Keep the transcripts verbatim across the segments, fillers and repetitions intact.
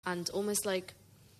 And almost like,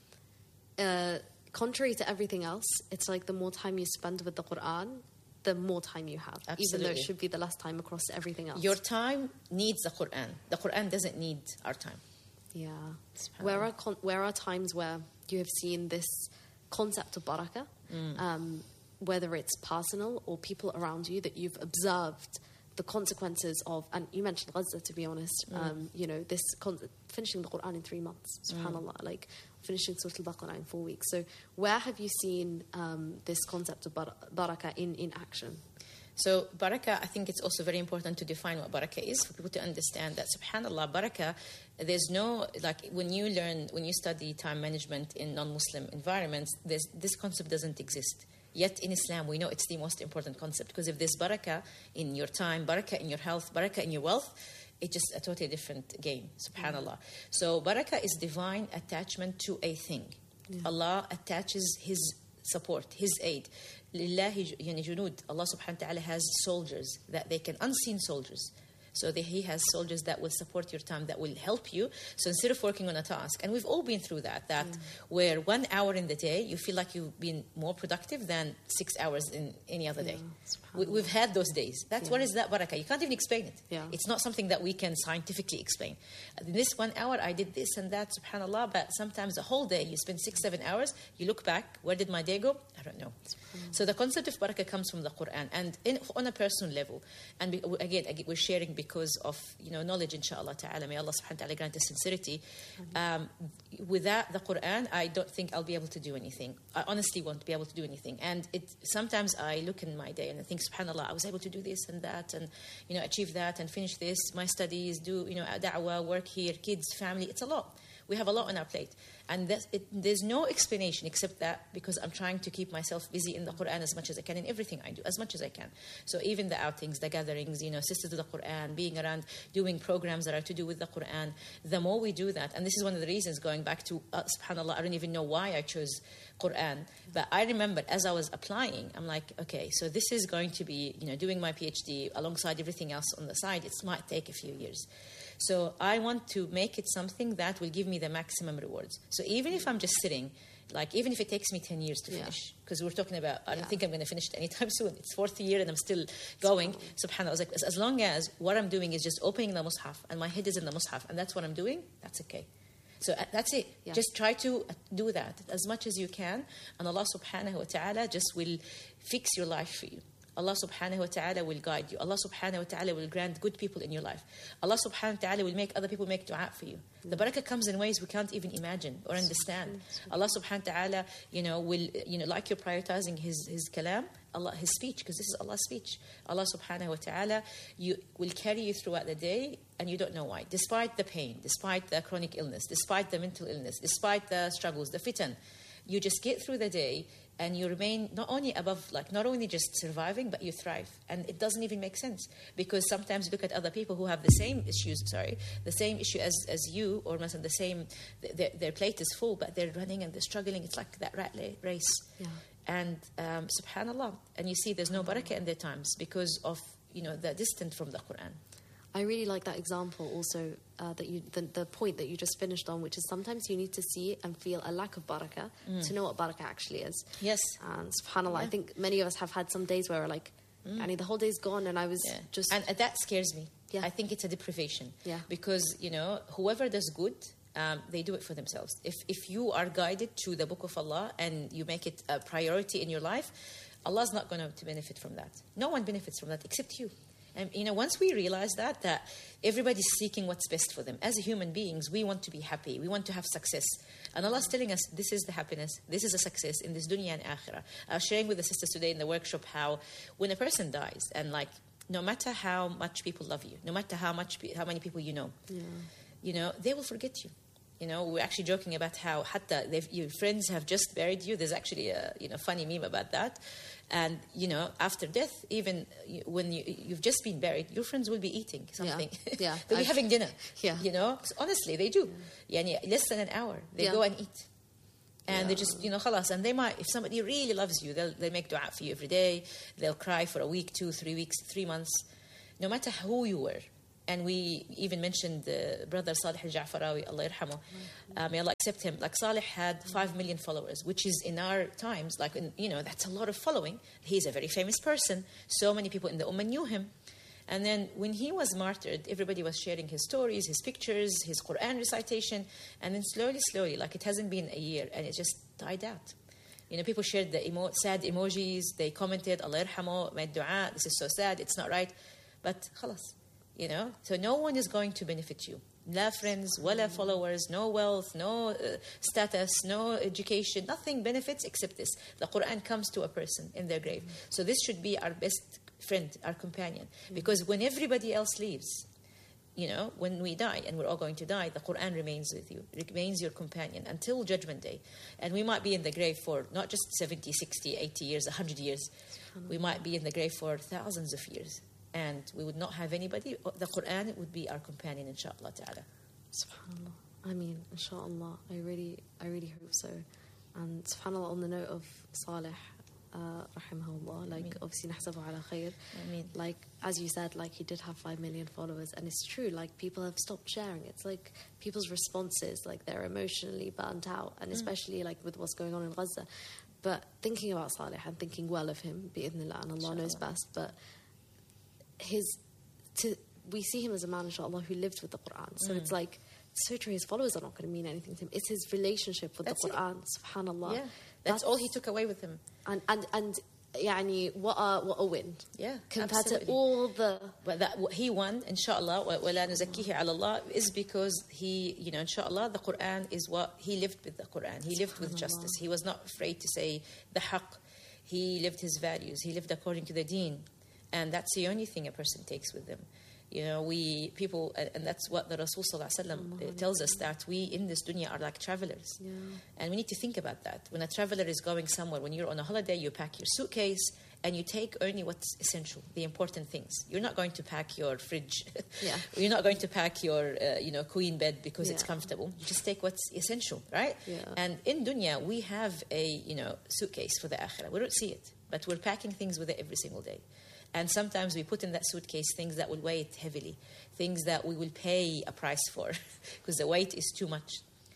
uh, contrary to everything else, it's like the more time you spend with the Quran, the more time you have. Absolutely. Even though it should be the less time across everything else. Your time needs the Quran. The Quran doesn't need our time. Yeah. Where are, con- where are times where you have seen this concept of barakah, Mm. um, whether it's personal or people around you, that you've observed the consequences of, and you mentioned Gaza, to be honest, Mm. um, you know, this con- finishing the Quran in three months, subhanAllah, like finishing Surah Al-Baqarah in four weeks. So where have you seen um, this concept of bar- barakah in, in action? So barakah, I think it's also very important to define what barakah is for people to understand that, subhanAllah, barakah, there's no, like when you learn, when you study time management in non-Muslim environments, there's, this concept doesn't exist. Yet in Islam, we know it's the most important concept, because if there's barakah in your time, barakah in your health, barakah in your wealth, it's just a totally different game, subhanAllah. Mm. So barakah is divine attachment to a thing. Yeah. Allah attaches His support, His aid. Lillahi yani junud. Allah subhanahu wa ta'ala has soldiers that they can, unseen soldiers. So that He has soldiers that will support your time, that will help you. So instead of working on a task, and we've all been through that, that yeah. where one hour in the day, you feel like you've been more productive than six hours in any other day. Yeah, we, we've had those days. That's yeah. what is that barakah? You can't even explain it. Yeah. It's not something that we can scientifically explain. In this one hour, I did this and that, subhanAllah, but sometimes the whole day, you spend six, seven hours, you look back, where did my day go? I don't know. So the concept of barakah comes from the Quran, and in, on a personal level. And we, again, again, we're sharing because of, you know, knowledge, inshallah ta'ala. May Allah subhanahu wa ta'ala grant us sincerity. Um, without the Quran, I don't think I'll be able to do anything. I honestly won't be able to do anything. And it sometimes I look in my day and I think, subhanAllah, I was able to do this and that and, you know, achieve that and finish this, my studies, do, you know, da'wah, work here, kids, family. It's a lot. We have a lot on our plate. And that's, it, there's no explanation except that because I'm trying to keep myself busy in the Quran as much as I can, in everything I do, as much as I can. So even the outings, the gatherings, you know, Sisters of the Quran, being around, doing programs that are to do with the Quran, the more we do that, and this is one of the reasons, going back to, uh, subhanAllah, I don't even know why I chose Quran, but I remember as I was applying, I'm like, okay, so this is going to be, you know, doing my PhD alongside everything else on the side. It might take a few years. So I want to make it something that will give me the maximum rewards. So even if I'm just sitting, like even if it takes me ten years to finish, because yeah. we're talking about, I don't yeah. think I'm going to finish it anytime soon. It's fourth year and I'm still going. Subhanallah, I was like, as long as what I'm doing is just opening the Mus'haf and my head is in the Mus'haf and that's what I'm doing, that's okay. So uh, that's it. Yeah. Just try to do that as much as you can, and Allah subhanahu wa ta'ala just will fix your life for you. Allah subhanahu wa ta'ala will guide you. Allah subhanahu wa ta'ala will grant good people in your life. Allah subhanahu wa ta'ala will make other people make dua for you. The barakah comes in ways we can't even imagine or understand. Allah subhanahu wa ta'ala, you know, will, you know, like you're prioritizing His, his kalam, Allah, His speech, because this is Allah's speech. Allah subhanahu wa ta'ala you, will carry you throughout the day and you don't know why. Despite the pain, despite the chronic illness, despite the mental illness, despite the struggles, the fitan, you just get through the day and you remain not only above, like not only just surviving, but you thrive. And it doesn't even make sense because sometimes you look at other people who have the same issues, sorry, the same issue as, as you, or مثلا the same, their, their plate is full, but they're running and they're struggling. It's like that rat race. Yeah. And um, subhanAllah, and you see there's no barakah in their times because of, you know, the distant from the Quran. I really like that example also, uh, that you the, the point that you just finished on, which is sometimes you need to see and feel a lack of barakah mm. to know what barakah actually is. Yes. And subhanAllah, yeah. I think many of us have had some days where we're like, mm. I mean, the whole day's gone and I was yeah. just... And uh, that scares me. Yeah. I think it's a deprivation. Yeah. Because, you know, whoever does good, um, they do it for themselves. If, if you are guided to the Book of Allah and you make it a priority in your life, Allah's not going to benefit from that. No one benefits from that except you. And, you know, once we realize that, that everybody's seeking what's best for them. As human beings, we want to be happy. We want to have success. And Allah's telling us, this is the happiness. This is a success in this dunya and akhirah. I was sharing with the sisters today in the workshop how when a person dies, and like, no matter how much people love you, no matter how much, how many people you know, yeah. you know, they will forget you. You know, we're actually joking about how hatta your friends have just buried you. There's actually a, you know, funny meme about that. And, you know, after death, even when you, you've just been buried, your friends will be eating something. Yeah, yeah. They'll be I've, having dinner. Yeah. You know, honestly, they do. Yeah. Yani, less than an hour, they yeah. go and eat. And yeah. they just, you know, khalas. And they might, if somebody really loves you, they'll, they'll make dua for you every day. They'll cry for a week, two, three weeks, three months. No matter who you were, And we even mentioned the brother Salih al-Ja'farawi, Allah yarhamu, uh, may Allah accept him. Like Salih had five million followers, which is in our times, like, in, you know, that's a lot of following. He's a very famous person. So many people in the Ummah knew him. And then when he was martyred, everybody was sharing his stories, his pictures, his Quran recitation. And then slowly, slowly, like it hasn't been a year, and it just died out. You know, people shared the emo- sad emojis. They commented, Allah yarhamu, made dua, this is so sad, it's not right. But khalas. You know, so no one is going to benefit you. La friends, wala followers, no wealth, no uh, status, no education, nothing benefits except this. The Quran comes to a person in their grave. So this should be our best friend, our companion. Because when everybody else leaves, you know, when we die, and we're all going to die, the Quran remains with you. It remains your companion until Judgment Day. And we might be in the grave for not just seventy, sixty, eighty years, one hundred years. We might be in the grave for thousands of years. And we would not have anybody. The Quran would be our companion, inshallah ta'ala. SubhanAllah. I mean, inshallah. I really, I really hope so. And SubhanAllah, on the note of Salih, uh, rahimahullah, like, Ameen. Obviously, nahsabu ala khair. Ameen. Like, as you said, like, he did have five million followers. And it's true, like, people have stopped sharing. It's like people's responses, like, they're emotionally burnt out. And especially, mm. like, with what's going on in Gaza. But thinking about Salih and thinking well of him, bi'idhnillah, and Allah inshallah. Knows best. But his to we see him as a man, inshallah, who lived with the Quran. So mm. it's like, it's so true, his followers are not going to mean anything to him. It's his relationship with that's the Quran, it. Subhanallah. Yeah, that's, that's all he took away with him. And and and yani, what a what a win. Yeah, compared absolutely. to all the. But that what he won, inshallah, وَلَا نُزَكِّيهِ عَلَى اللَّهِ, is because he, you know, inshallah, the Quran is what he lived with. The Quran, he lived with justice. He was not afraid to say the haqq. He lived his values. He lived according to the deen. And that's the only thing a person takes with them. You know, we, people, and that's what the Rasul Sallallahu Alaihi Wasallam tells us, that we in this dunya are like travelers. Yeah. And we need to think about that. When a traveler is going somewhere, when you're on a holiday, you pack your suitcase and you take only what's essential, the important things. You're not going to pack your fridge. Yeah. You're not going to pack your, uh, you know, queen bed because yeah. it's comfortable. You just take what's essential, right? Yeah. And in dunya, we have a, you know, suitcase for the akhirah. We don't see it, but we're packing things with it every single day. And sometimes we put in that suitcase things that will weigh it heavily, things that we will pay a price for because the weight is too much.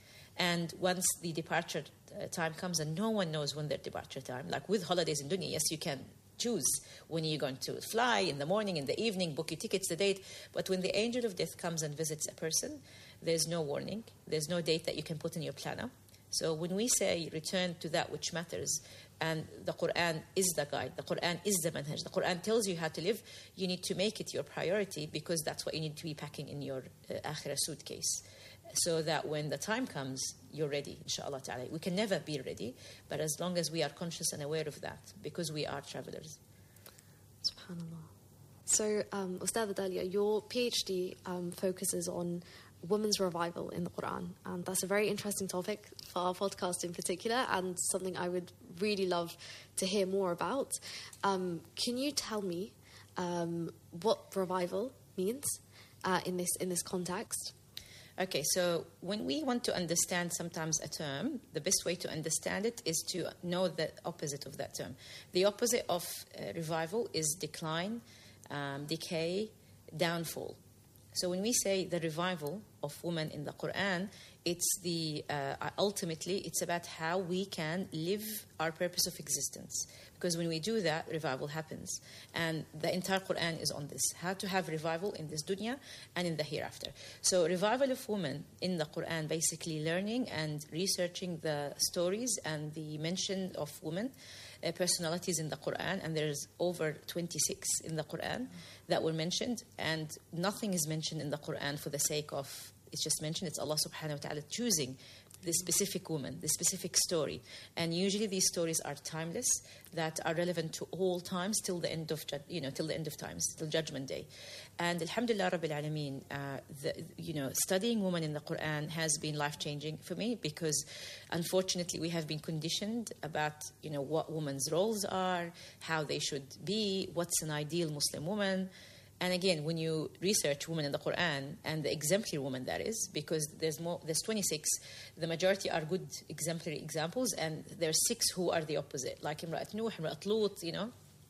And once the departure uh, time comes, and no one knows when their departure time, like with holidays in dunya, yes, you can choose when you're going to fly, in the morning, in the evening, book your tickets, the date. But when the angel of death comes and visits a person, there's no warning. There's no date that you can put in your planner. So when we say return to that which matters, and the Quran is the guide, the Quran is the manhaj, the Quran tells you how to live, you need to make it your priority, because that's what you need to be packing in your uh, akhirah suitcase, so that when the time comes, you're ready, inshallah ta'ala. We can never be ready, but as long as we are conscious and aware of that, because we are travelers. SubhanAllah. So, um, Ustadha Dalia, your PhD um, focuses on women's revival in the Quran, and that's a very interesting topic for our podcast in particular, and something I would really love to hear more about. Um, can you tell me um, what revival means uh, in this in this context? Okay, so when we want to understand sometimes a term, the best way to understand it is to know the opposite of that term. The opposite of uh, revival is decline, um, decay, downfall. So when we say the revival of women in the Quran, it's the uh, ultimately it's about how we can live our purpose of existence. Because when we do that, revival happens. And the entire Quran is on this, how to have revival in this dunya and in the hereafter. So revival of women in the Quran, basically learning and researching the stories and the mention of women, uh, personalities in the Quran, and there's over twenty-six in the Quran that were mentioned, and nothing is mentioned in the Quran for the sake of, it's just mentioned, it's Allah subhanahu wa ta'ala choosing this specific woman, this specific story. And usually these stories are timeless, that are relevant to all times till the end of, you know, till the end of times, till Judgment Day. And Alhamdulillah Rabbil Alameen, uh, the, you know, studying women in the Quran has been life-changing for me, because unfortunately we have been conditioned about, you know, what women's roles are, how they should be, what's an ideal Muslim woman. And again, when you research women in the Quran, and the exemplary woman that is, because there's more, there's twenty-six, the majority are good exemplary examples, and there's six who are the opposite, like Imra'at Nuh, Imra'at Lut, you know.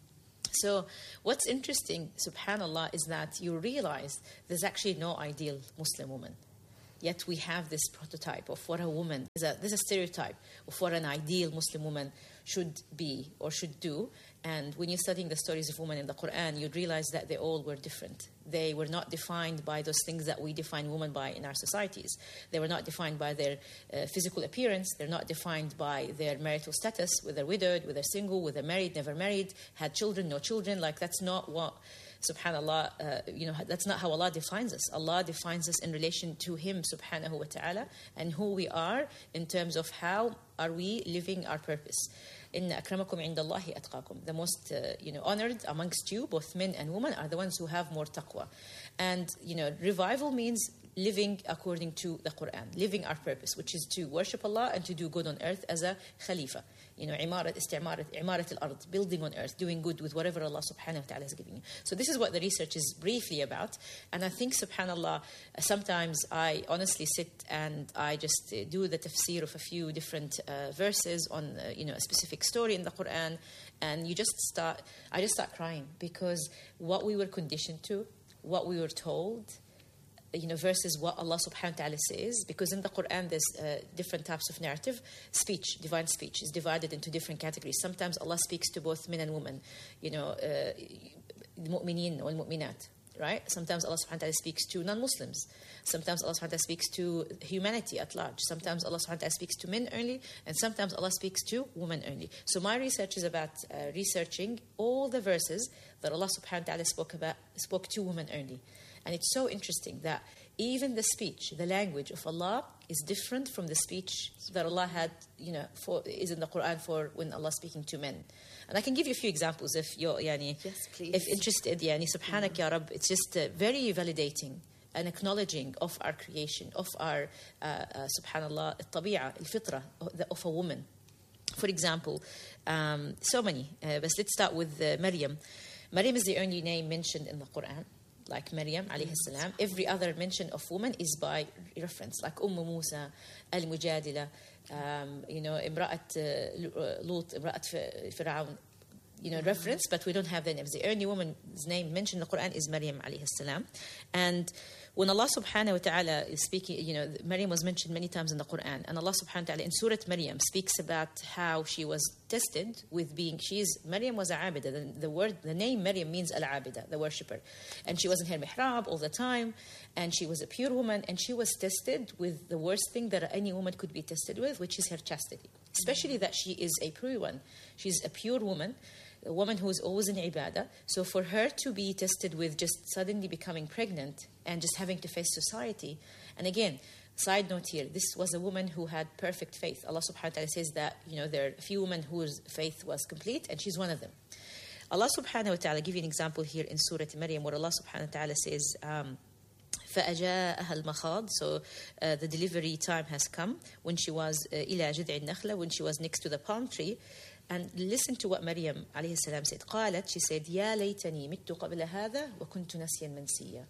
So what's interesting, subhanAllah, is that you realize there's actually no ideal Muslim woman. Yet we have this prototype of what a woman, there's a, there's a stereotype of what an ideal Muslim woman should be or should do. And when you're studying the stories of women in the Quran, you'd realize that they all were different. They were not defined by those things that we define women by in our societies. They were not defined by their uh, physical appearance. They're not defined by their marital status, whether widowed, whether single, whether married, never married, had children, no children. Like, that's not what, subhanAllah, uh, you know, that's not how Allah defines us. Allah defines us in relation to Him, subhanahu wa ta'ala, and who we are in terms of how are we living our purpose. Inna akramakum indallahi atqakum. The most, uh, you know, honored amongst you, both men and women, are the ones who have more taqwa. And, you know, revival means living according to the Quran, living our purpose, which is to worship Allah and to do good on earth as a khalifa. You know, imarat, isti'marat, imarat al-ard, building on earth, doing good with whatever Allah subhanahu wa ta'ala is giving you. So this is what the research is briefly about. And I think, subhanAllah, sometimes I honestly sit and I just uh, do the tafsir of a few different uh, verses on, uh, you know, a specific story in the Quran. And you just start, I just start crying, because what we were conditioned to, what we were told, you know, versus what Allah subhanahu wa ta'ala says, because in the Quran there's uh, different types of narrative. Speech, divine speech, is divided into different categories. Sometimes Allah speaks to both men and women, you know, uh, mu'mineen wal mu'minat, right? Sometimes Allah subhanahu wa ta'ala speaks to non-Muslims. Sometimes Allah subhanahu wa ta'ala speaks to humanity at large. Sometimes Allah subhanahu wa ta'ala speaks to men only, and sometimes Allah speaks to women only. So my research is about uh, researching all the verses that Allah subhanahu wa ta'ala spoke about, spoke to women only. And it's so interesting that even the speech, the language of Allah is different from the speech that Allah had, you know, for, is in the Quran for when Allah is speaking to men. And I can give you a few examples if you're, yani, yes, please. if interested. Yani, Subhanak Ya Rab, it's just uh, very validating and acknowledging of our creation, of our, uh, uh, subhanallah, al-tabi'ah, al-fitra of a woman. For example, um, so many. Uh, but let's start with uh, Maryam. Maryam is the only name mentioned in the Quran, like Maryam alayhi salam. Every other mention of woman is by reference, like Umm Musa, Al-Mujadila, um, you know, Imra'at uh, Lut, Imra'at Fir'aun, you know, reference, but we don't have the names. The only woman's name mentioned in the Quran is Maryam alayhi salam. And when Allah subhanahu wa ta'ala is speaking, you know, Maryam was mentioned many times in the Quran, and Allah subhanahu wa ta'ala in Surah Maryam speaks about how she was tested with being, she's, Maryam was a abida. The, the word, the name Maryam means al-abida, the worshipper. And she was in her mihrab all the time, and she was a pure woman, and she was tested with the worst thing that any woman could be tested with, which is her chastity. Especially that she is a pure one. She's a pure woman, a woman who is always in ibadah. So for her to be tested with just suddenly becoming pregnant and just having to face society. And again, side note here, this was a woman who had perfect faith. Allah subhanahu wa ta'ala says that, you know, there are a few women whose faith was complete, and she's one of them. Allah subhanahu wa ta'ala, give you an example here in Surah Maryam, where Allah subhanahu wa ta'ala says, um, فَأَجَاءَهَا الْمَخَاض. So uh, the delivery time has come when she was uh, إِلَى جُذْعِ النَّخْلَةِ, when she was next to the palm tree. And listen to what Maryam alayhi salam said. قالت, she said, يا ليتني مت قبل هذا وكنت نسيا منسيا.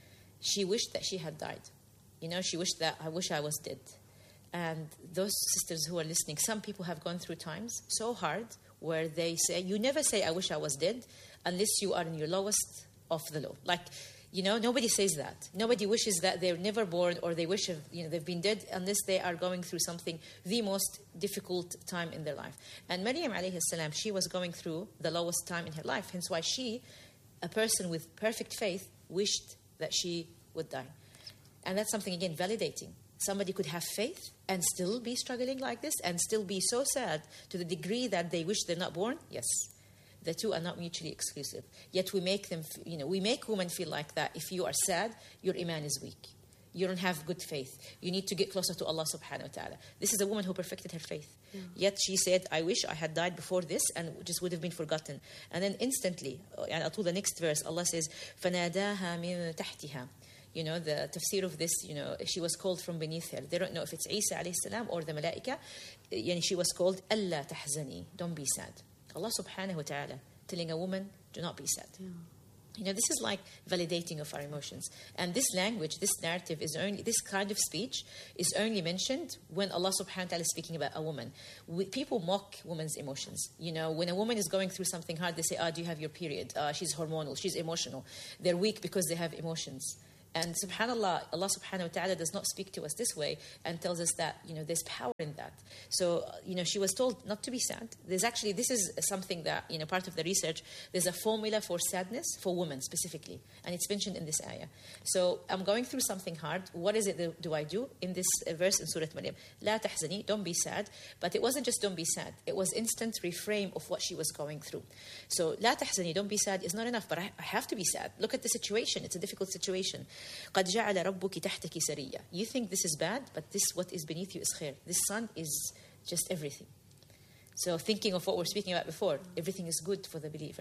She wished that she had died. You know, she wished that, I wish I was dead. And those sisters who are listening, some people have gone through times so hard where they say, you never say, I wish I was dead, unless you are in your lowest of the low. Like, you know, nobody says that. Nobody wishes that they're never born, or they wish, if, you know, they've been dead, unless they are going through something, the most difficult time in their life. And Maryam alayhi salam, she was going through the lowest time in her life. Hence why she, a person with perfect faith, wished that she would die. And that's something, again, validating. Somebody could have faith and still be struggling like this, and still be so sad to the degree that they wish they're not born. Yes. The two are not mutually exclusive. Yet we make them, you know, we make women feel like that. If you are sad, your iman is weak. You don't have good faith. You need to get closer to Allah subhanahu wa ta'ala. This is a woman who perfected her faith. Yeah. Yet she said, I wish I had died before this, and just would have been forgotten. And then instantly, and I'll do the next verse, Allah says, فَنَادَاهَا مِن تَحْتِهَا. You know, the tafsir of this, you know, she was called from beneath her. They don't know if it's Isa alayhi salam or the malaika. Yani she was called, أَلَّا تَحْزَنِي. Don't be sad. Allah subhanahu wa ta'ala telling a woman, do not be sad. Yeah. You know, this is like validating of our emotions. And this language, this narrative is only, this kind of speech is only mentioned when Allah subhanahu wa ta'ala is speaking about a woman. We, people mock women's emotions. You know, when a woman is going through something hard, they say, ah, do you have your period? Uh, she's hormonal, she's emotional. They're weak because they have emotions. And subhanAllah, Allah subhanahu wa ta'ala does not speak to us this way and tells us that, you know, there's power in that. So, you know, she was told not to be sad. There's actually, this is something that, you know, part of the research, there's a formula for sadness for women specifically. And it's mentioned in this ayah. So I'm going through something hard. What is it that do I do? In this verse in Surah Maryam, La tahzani, don't be sad. But it wasn't just don't be sad. It was instant reframe of what she was going through. So La tahzani, don't be sad is not enough, but I, I have to be sad. Look at the situation. It's a difficult situation. قد جعل ربك تحتك سريا. You think this is bad, but this what is beneath you is khair. This sun is just everything. So thinking of what we were speaking about before, everything is good for the believer.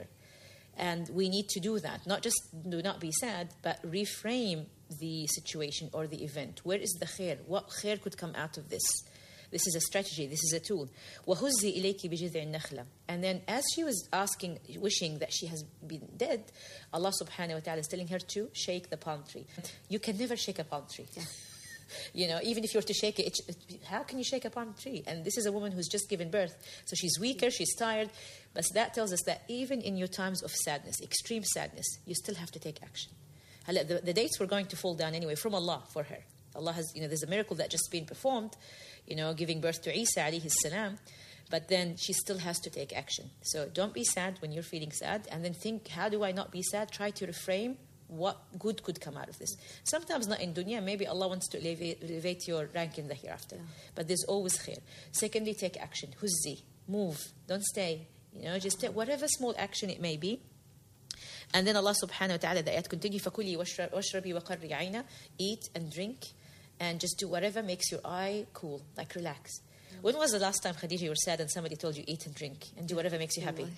And we need to do that. Not just do not be sad, but reframe the situation or the event. Where is the khair? What khair could come out of this? This is a strategy. This is a tool. وَهُزِّي إِلَيْكِ بِجِذْعِ النَّخْلَةِ. And then as she was asking, wishing that she has been dead, Allah subhanahu wa ta'ala is telling her to shake the palm tree. You can never shake a palm tree. Yeah. You know, even if you were to shake it, it, how can you shake a palm tree? And this is a woman who's just given birth. So she's weaker, she's tired. But that tells us that even in your times of sadness, extreme sadness, you still have to take action. The, the dates were going to fall down anyway from Allah for her. Allah has, you know, there's a miracle that just been performed, you know, giving birth to Isa alayhi salam. But then she still has to take action. So don't be sad when you're feeling sad. And then think, how do I not be sad? Try to reframe what good could come out of this. Sometimes not in dunya. Maybe Allah wants to elevate, elevate your rank in the hereafter. Yeah. But there's always khair. Secondly, take action. Huzzi. Move. Don't stay. You know, just take whatever small action it may be. And then Allah subhanahu wa ta'ala, the ayat continue, فَكُلِي وَاشْرَبِي وَقَرِّي عَيْنَا. Eat and drink. And just do whatever makes your eye cool, like relax. Yeah. When was the last time, Khadija, you were sad and somebody told you eat and drink and do whatever makes you happy?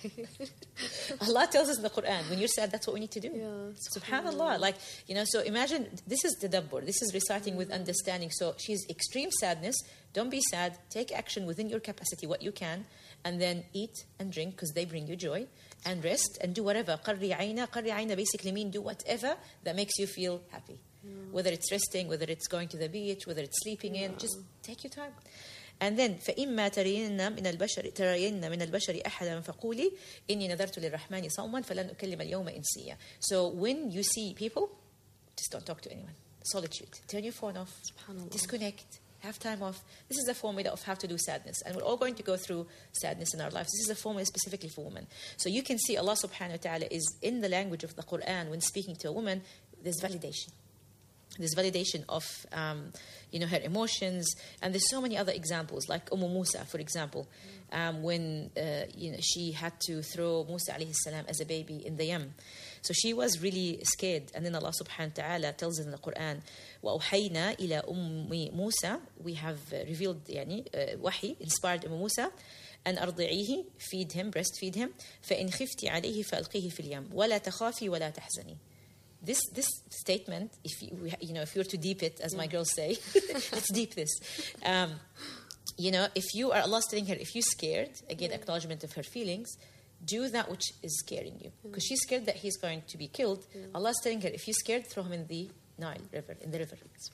Allah tells us in the Quran, when you're sad, that's what we need to do. Yeah, SubhanAllah. Like, you know, so imagine, this is tadabbur, this is reciting with understanding. So she's extreme sadness. Don't be sad. Take action within your capacity, what you can, and then eat and drink because they bring you joy, and rest and do whatever. قَرِّ عَيْنَا. قَرِّ عَيْنَا basically mean do whatever that makes you feel happy. Yeah. Whether it's resting, whether it's going to the beach, whether it's sleeping yeah. in, just take your time. And then فَإِمَّا تَرَيِنَّ مِنَ الْبَشَرِ تَرَيِنَّ مِنَ الْبَشَرِ أَحَدًا فَقُولِي إِنِّي نَذَرْتُ لِلرَّحْمَنِ صَوْمًا فَلَنْ أُكَلِّمَ الْيَوْمَ إِنسِيًّا. So when you see people, just don't talk to anyone. Solitude. Turn your phone off. Disconnect. Have time off. This is a formula of how to do sadness. And we're all going to go through sadness in our lives. This is a formula specifically for women. So you can see Allah subhanahu wa ta'ala is in the language of the Quran when speaking to a woman, there's validation. There's validation of, um, you know, her emotions. And there's so many other examples, like Umm Musa, for example, um, when, uh, you know, she had to throw Musa alayhi salam as a baby in the Yam. So she was really scared. And then Allah subhanahu wa ta'ala tells us in the Quran, وَأُوحَيْنَا إِلَى أُمِّ مُوسَى. We have uh, revealed, yani, uh, wahi, inspired Umm Musa. أن أرضعيه, feed him, breastfeed him. فإن خفت عليه فألقيه في اليم ولا تخافي ولا تحزني. This this statement, if you you know if you were to deep it, as yeah. my girls say, let's deep this. Um, you know, if you are Allah's telling her, if you're scared, again, yeah. acknowledgement of her feelings, do that which is scaring you, because yeah. she's scared that he's going to be killed. Yeah. Allah's telling her, if you're scared, throw him in the Nile River, in the river.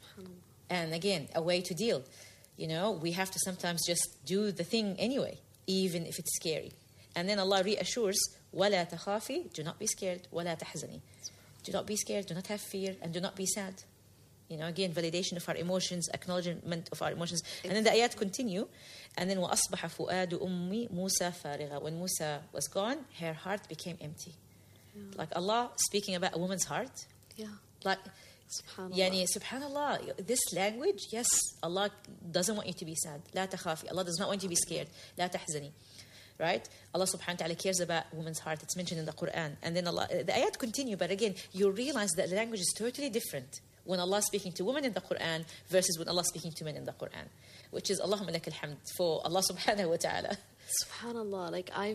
And again, a way to deal. You know, we have to sometimes just do the thing anyway, even if it's scary. And then Allah reassures, وَلَا تَخَافِي, do not be scared, وَلَا تَحْزَنِي. Do not be scared, do not have fear, and do not be sad. You know, again, validation of our emotions, acknowledgement of our emotions. And then the ayat continue. And then وَأَصْبَحَ فُؤَادُ أُمِّ مُوسَى فَارِغًا. When Musa was gone, her heart became empty. Yeah. Like Allah speaking about a woman's heart. Yeah. Like, SubhanAllah. Yani, subhanallah, this language, yes, Allah doesn't want you to be sad. لا تخافي. Allah does not want you to be scared. لا تحزني. Right? Allah subhanahu wa ta'ala cares about woman's heart. It's mentioned in the Quran. And then Allah, the ayat continue, but again, you realize that the language is totally different when Allah is speaking to women in the Quran versus when Allah is speaking to men in the Quran, which is Allahumma lak alhamd for Allah subhanahu wa ta'ala. SubhanAllah, like I've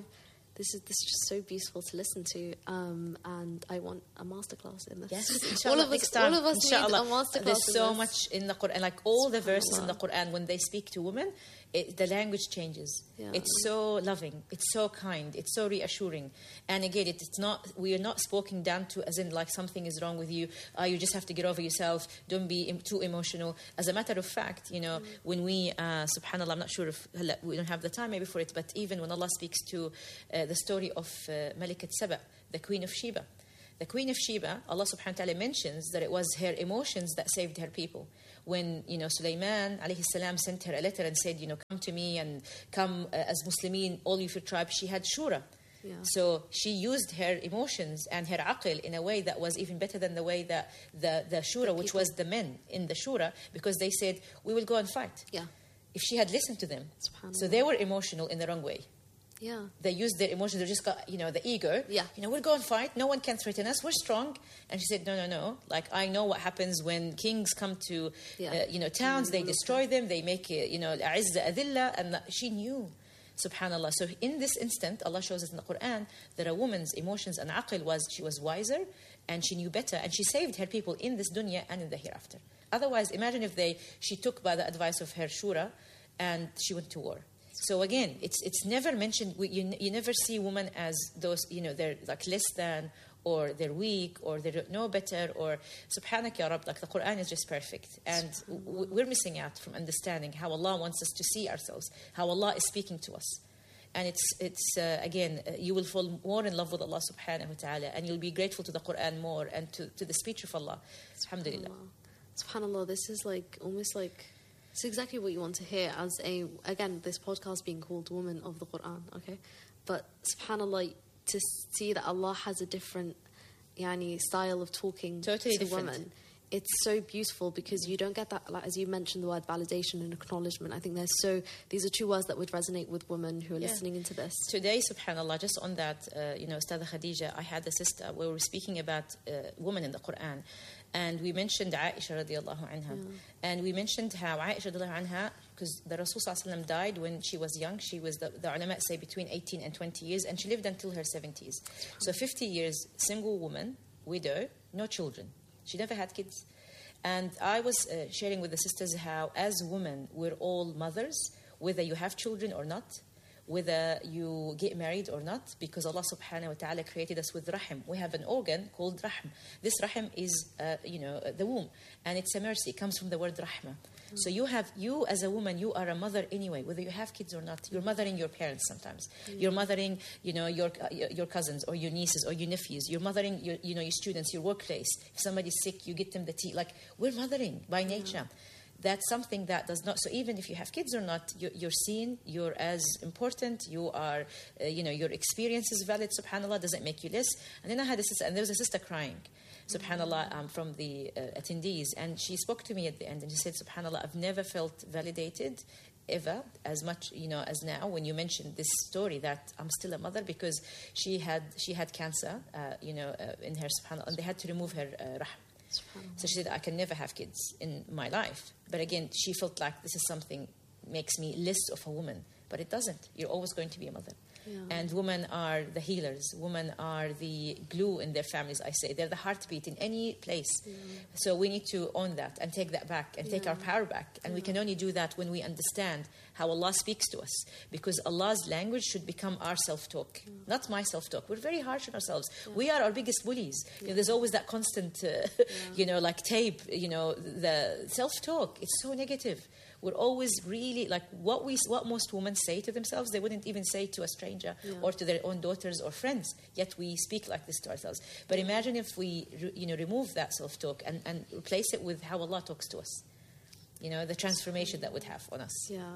This is this is just so beautiful to listen to, um, and I want a masterclass in this. Yes, all inshallah, of us, next time, all of us inshallah. need a masterclass. There's in so this. much in the Quran, like all the verses in the SubhanAllah. Quran, when they speak to women, it, the language changes. Yeah. It's so loving, it's so kind, it's so reassuring. And again, it, it's not, we are not spoken down to as in like something is wrong with you. Uh, you just have to get over yourself. Don't be im- too emotional. As a matter of fact, you know, mm. when we, uh, subhanAllah, I'm not sure if we don't have the time maybe for it, but even when Allah speaks to uh, the story of uh, Malikat Saba, the Queen of Sheba. The Queen of Sheba, Allah subhanahu wa ta'ala mentions that it was her emotions that saved her people. When, you know, Sulaiman alayhi salam sent her a letter and said, you know, come to me and come uh, as Muslimin, all of your tribe, she had shura. Yeah. So she used her emotions and her aql in a way that was even better than the way that the, the shura, The which people. was the men in the shura, because they said, we will go and fight. Yeah. If she had listened to them. SubhanAllah. So they were emotional in the wrong way. Yeah. They used their emotions. They just got, you know, the ego. Yeah. You know, we'll go and fight. No one can threaten us. We're strong. And she said, no, no, no. Like, I know what happens when kings come to, Yeah. uh, you know, towns. They destroy them. They make, it, you know, a'izza adilla. And that- she knew, subhanAllah. So in this instant, Allah shows us in the Quran that a woman's emotions and aql was, she was wiser and she knew better. And she saved her people in this dunya and in the hereafter. Otherwise, imagine if they, she took by the advice of her shura and she went to war. So again, it's it's never mentioned. We, you you never see women as those, you know, they're like less than, or they're weak, or they don't know better, or subhanak ya Rabb, like the Quran is just perfect. And w- we're missing out from understanding how Allah wants us to see ourselves, how Allah is speaking to us. And it's, it's uh, again, uh, you will fall more in love with Allah subhanahu wa ta'ala, and you'll be grateful to the Quran more and to, to the speech of Allah. Alhamdulillah. SubhanAllah, this is like almost like it's exactly what you want to hear as a, again, this podcast being called Woman of the Quran, okay? But SubhanAllah, to see that Allah has a different yani, style of talking Totally to different. women, it's so beautiful because you don't get that, like, as you mentioned the word validation and acknowledgement. I think there's so, these are two words that would resonate with women who are Yeah. listening into this. Today, subhanAllah, just on that, uh, you know, Ustadha Khadija, I had a sister, we were speaking about uh, women in the Quran, and we mentioned Aisha radiallahu anha. Yeah. And we mentioned how Aisha radiallahu anha, because the Rasul sallallahu alaihi wasallam died when she was young, she was, the, the ulama say, between eighteen and twenty years, and she lived until her seventies. So fifty years, single woman, widow, no children. She never had kids. And I was uh, sharing with the sisters how, as women, we're all mothers, whether you have children or not, whether you get married or not, because Allah subhanahu wa ta'ala created us with rahim. We have an organ called rahim. This rahim is, uh, you know, the womb, and it's a mercy. It comes from the word rahma. Mm. So you have, you as a woman, you are a mother anyway, whether you have kids or not. You're mothering your parents sometimes. Mm. You're mothering, you know, your, uh, your cousins or your nieces or your nephews. You're mothering, your, you know, your students, your workplace. If somebody's sick, you get them the tea. Like, we're mothering by nature. Yeah. That's something that does not, so even if you have kids or not, you're, you're seen, you're as important, you are, uh, you know, your experience is valid, subhanAllah, doesn't make you less. And then I had a sister, and there was a sister crying, subhanAllah, um, from the uh, attendees, and she spoke to me at the end, and she said, subhanAllah, I've never felt validated ever as much, you know, as now when you mentioned this story that I'm still a mother, because she had she had cancer, uh, you know, uh, in her, subhanAllah, and they had to remove her uh, rahm. So she said, I can never have kids in my life. But again, she felt like this is something makes me less of a woman. But it doesn't. You're always going to be a mother. Yeah. And women are the healers. Women are the glue in their families, I say. They're the heartbeat in any place. Yeah. So we need to own that and take that back and yeah. take our power back. And yeah. we can only do that when we understand how Allah speaks to us. Because Allah's language should become our self-talk, yeah. not my self-talk. We're very harsh on ourselves. Yeah. We are our biggest bullies. Yeah. You know, there's always that constant, uh, yeah. you know, like tape, you know, the self-talk. It's so negative. We're always really, like, what we, what most women say to themselves, they wouldn't even say to a stranger yeah. or to their own daughters or friends, yet we speak like this to ourselves. But yeah. imagine if we, you know, remove that self-talk and, and replace it with how Allah talks to us. You know, the transformation that would have on us. Yeah.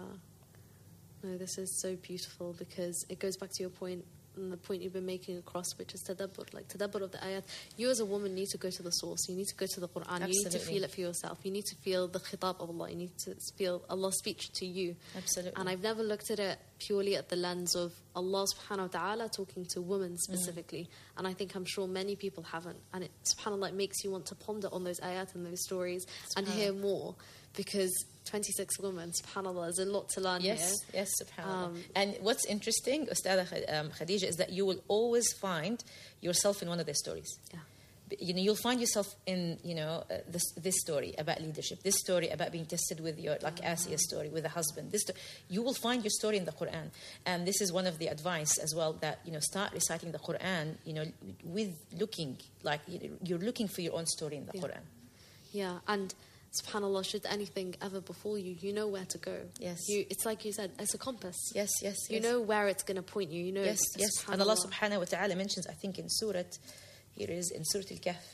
No, this is so beautiful because it goes back to your point, and the point you've been making across, which is tadabbur, like tadabbur of the ayat. You as a woman need to go to the source. You need to go to the Quran. Absolutely. You need to feel it for yourself. You need to feel the khitab of Allah. You need to feel Allah's speech to you. Absolutely. And I've never looked at it purely at the lens of Allah subhanahu wa ta'ala talking to women specifically. Mm. And I think I'm sure many people haven't. And it, subhanAllah, it makes you want to ponder on those ayat and those stories and hear more. because twenty-six women, subhanAllah, there's a lot to learn Yes, here. yes, subhanAllah. Um, and what's interesting, Ustadha um, Khadija, is that you will always find yourself in one of their stories. Yeah. You know, you'll find yourself in, you know, uh, this this story about leadership, this story about being tested with your, like Asia's story with a husband. This, sto- you will find your story in the Quran, and this is one of the advice as well, that, you know, start reciting the Quran, you know, with looking like you know, you're looking for your own story in the Yeah. Quran. Yeah, and subhanAllah, should anything ever befall you, you know where to go. Yes. You, it's like you said, it's a compass. Yes, yes, You yes. know where it's going to point you. You know. Yes, yes. And Allah subhanallah. subhanahu wa ta'ala mentions, I think in Surah, here is in Surah Al-Kahf.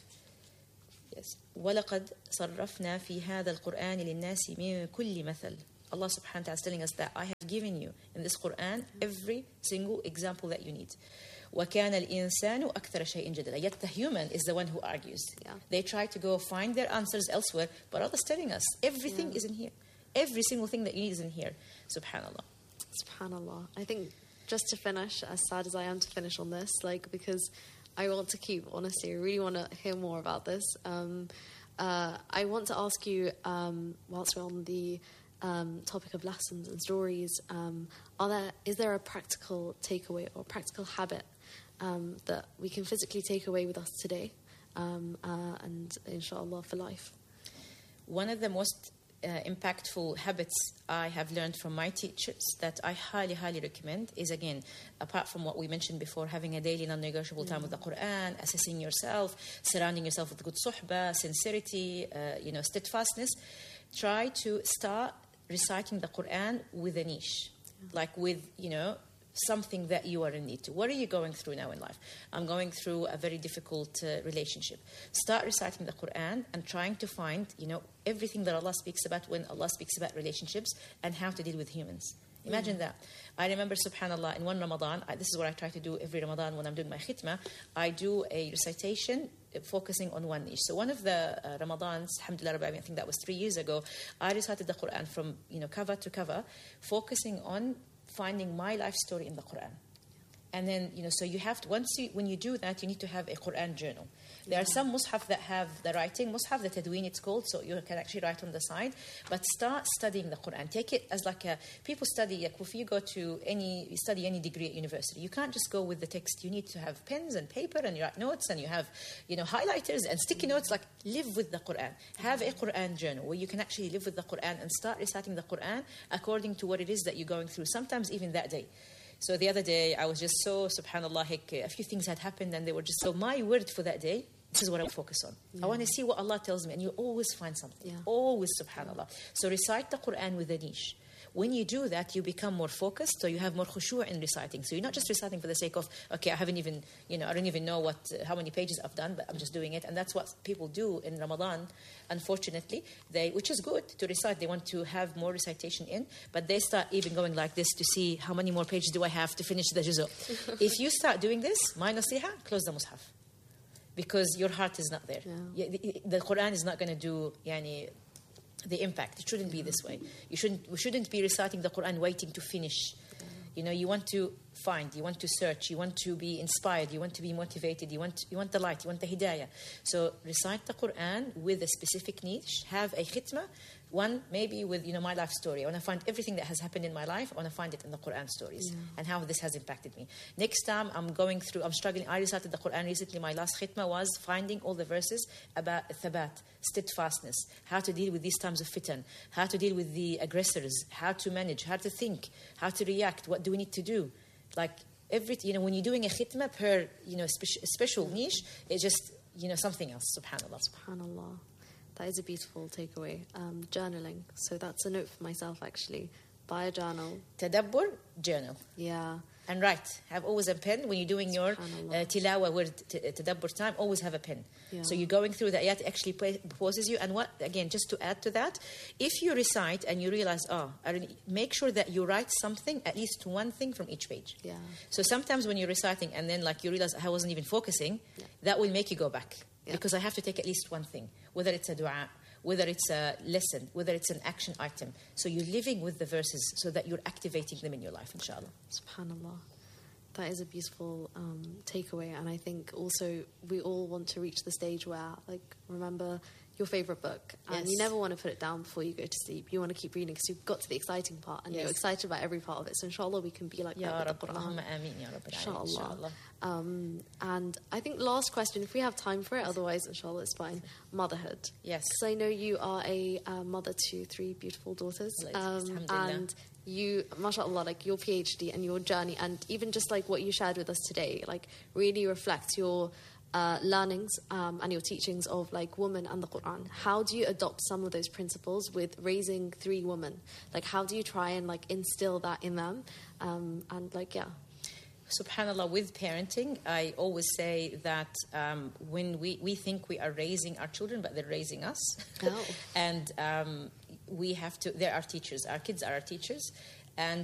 Yes. وَلَقَدْ صَرَّفْنَا فِي هَذَا الْقُرْآنِ لِلنَّاسِ مِنْ كُلِّ مَثَلٍ. Allah subhanahu wa ta'ala is telling us that I have given you in this Quran every single example that you need. وَكَانَ الْإِنسَانُ أَكْثَرَ شَيْءٍ جَدَلًا. Yet the human is the one who argues. Yeah. They try to go find their answers elsewhere, but Allah's telling us everything Yeah. is in here. Every single thing that you need is in here. Subhanallah. SubhanAllah. I think just to finish, as sad as I am to finish on this, like, because I want to keep, honestly, I really want to hear more about this. Um, uh, I want to ask you, um, whilst we're on the um, topic of lessons and stories, um, are there, is there a practical takeaway or practical habit um, that we can physically take away with us today um, uh, and inshallah for life? One of the most uh, impactful habits I have learned from my teachers that I highly, highly recommend is, again, apart from what we mentioned before, having a daily non-negotiable time with the Quran, assessing yourself, surrounding yourself with good suhbah, sincerity, uh, you know, steadfastness. Try to start reciting the Quran with a niche, like with, you know, something that you are in need to. What are you going through now in life? I'm going through a very difficult uh, relationship. Start reciting the Quran and trying to find, you know, everything that Allah speaks about when Allah speaks about relationships and how to deal with humans. Imagine that. I remember, subhanAllah, in one Ramadan, I, this is what I try to do every Ramadan when I'm doing my khitmah, I do a recitation focusing on one niche. So one of the uh, Ramadans, alhamdulillah, Rabbi, I think that was three years ago, I recited the Quran from, you know, cover to cover, focusing on finding my life story in the Quran. And then, you know, so you have to, once you, when you do that, you need to have a Quran journal. There yeah. are some mushaf that have the writing, mushaf, the tadween it's called, so you can actually write on the side. But start studying the Quran. Take it as like a, people study, like if you go to any, you study any degree at university, you can't just go with the text. You need to have pens and paper and you write notes and you have, you know, highlighters and sticky notes. Like, live with the Quran. Have a Quran journal where you can actually live with the Quran and start reciting the Quran according to what it is that you're going through, sometimes even that day. So the other day, I was just so, subhanAllah, like, a few things had happened and they were just, so my word for that day, this is what I focus on. Yeah. I want to see what Allah tells me, and you always find something. Yeah. Always, subhanAllah. So recite the Quran with a niche. When you do that, you become more focused, so you have more khushu' in reciting. So you're not just reciting for the sake of, okay, I haven't even, you know, I don't even know what, uh, how many pages I've done, but I'm just doing it. And that's what people do in Ramadan, unfortunately, they, which is good to recite. They want to have more recitation in, but they start even going like this to see how many more pages do I have to finish the juzu. If you start doing this, my nasiha, close the mushaf. Because your heart is not there. Yeah. The, the Quran is not going to do, yani, the impact. It shouldn't be this way. You shouldn't, we shouldn't be reciting the Quran waiting to finish. You know, you want to find, you want to search, you want to be inspired, you want to be motivated, you want, you want the light, you want the hidayah. So recite the Quran with a specific niche. Have a khitmah, one maybe with, you know, my life story. I want to find everything that has happened in my life. I want to find it in the Quran stories, yeah. and how this has impacted me. Next time I'm going through, I'm struggling. I recited the Quran recently. My last khitmah was finding all the verses about thabat, steadfastness, how to deal with these times of fitan, how to deal with the aggressors, how to manage, how to think, how to react, what do we need to do? Like, every, you know, when you're doing a khitmah per, you know, spe- special niche, it's just, you know, something else, subhanAllah. SubhanAllah. That is a beautiful takeaway. Um, journaling. So that's a note for myself, actually. Buy a journal. Tadabbur, journal. Yeah. And write. Have always a pen. When you're doing your uh, tilawa, word, t- tadabbur time, always have a pen. Yeah. So you're going through the ayat, actually pauses you. And what, again, just to add to that, if you recite and you realize, oh, I make sure that you write something, at least one thing from each page. Yeah. So sometimes when you're reciting and then like you realize I wasn't even focusing, yeah. that will make you go back. Yeah. Because I have to take at least one thing, whether it's a dua, whether it's a lesson, whether it's an action item. So you're living with the verses so that you're activating them in your life, inshallah. SubhanAllah. That is a beautiful um, takeaway. And I think also we all want to reach the stage where, like, remember your favorite book, and Yes. you never want to put it down before you go to sleep. You want to keep reading because you've got to the exciting part, and Yes. you're excited about every part of it. So inshallah, we can be like Ya that Rab, with the Quran. Allahumma ameen, Ya Rabbil Alameen, Inshallah. inshallah. Um, and I think last question, if we have time for it, otherwise, inshallah, it's fine. Motherhood. Yes. Because I know you are a uh, mother to three beautiful daughters. Yes, Um, alhamdulillah. and you, mashallah, like your PhD and your journey, and even just like what you shared with us today, like really reflects your uh, learnings um, and your teachings of like women and the Quran. How do you adopt some of those principles with raising three women? Like, how do you try and like instill that in them? Um, and like, yeah. SubhanAllah, with parenting, I always say that um, when we, we think we are raising our children, but they're raising us. Oh. And um, we have to, they're our teachers. Our kids are our teachers. And